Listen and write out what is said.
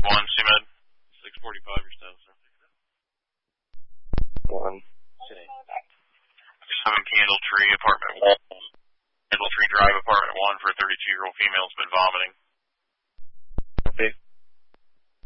1, CMed. 645 your status, sir. 1. 7 Candletree, apartment 1. Candletree Drive, apartment 1 for a 32-year-old female has been vomiting.